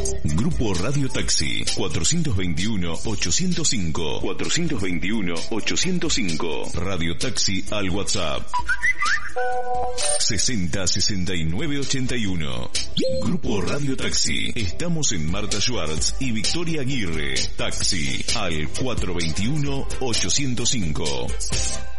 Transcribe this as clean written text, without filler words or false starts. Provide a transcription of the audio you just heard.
Grupo Radio Taxi 421-805. 421-805. Radio Taxi al WhatsApp 60-69-81. Grupo Radio Taxi. Estamos en Marta Schwartz y Victoria Aguirre. Taxi al 421-805.